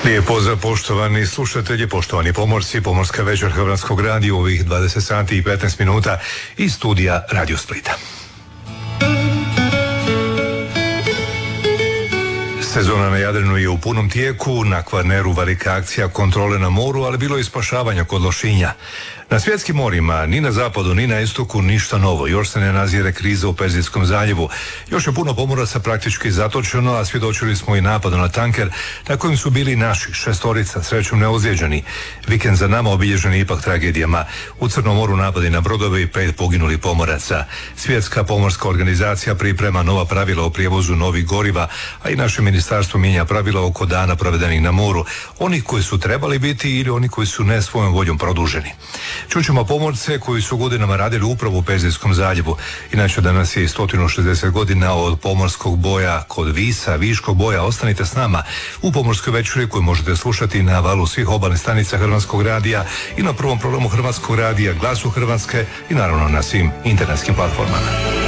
Lijep pozdrav poštovani slušatelji, poštovani pomorci, pomorska večer Hrvatskog radija u ovih 20 sati i 15 minuta iz studija Radio Splita. Sezona na Jadranu je u punom tijeku, na Kvarneru velika akcija kontrole na moru, ali bilo je i spašavanja kod Lošinja. Na svjetskim morima, ni na zapadu, ni na istoku, ništa novo. Još se ne nazire kriza u Perzijskom zaljevu. Još je puno pomoraca praktički zatočeno, a svjedočili smo i napadu na tanker na kojem su bili naši 6, srećom neozlijeđeni. Vikend za nama obilježen ipak tragedijama. U Crnom moru napadi na brodove i 5 poginulih pomoraca. Svjetska pomorska organizacija priprema nova pravila o prijevozu novih goriva, a i naše ministarstvo mijenja pravila oko dana provedenih na moru. Oni koji su trebali biti ili oni koji su ne svojom voljom produženi. Čućemo pomorce koji su godinama radili upravo u Perzijskom zaljevu. Inače danas je 160 godina od pomorskog boja kod Visa, Viškog boja. Ostanite s nama u pomorskoj večeri koju možete slušati na valu svih obalnih stanica Hrvatskog radija i na prvom programu Hrvatskog radija, Glasu Hrvatske i naravno na svim internetskim platformama.